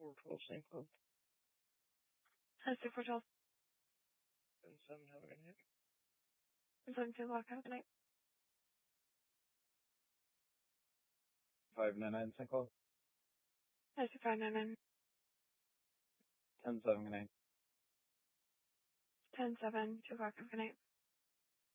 412 St. Cloud. Has 412. 7, have a good night. 7 o'clock, have a good night. 599 St. Cloud. Has 599. 10-7, good night. 10-7, 2 o'clock, have a good night.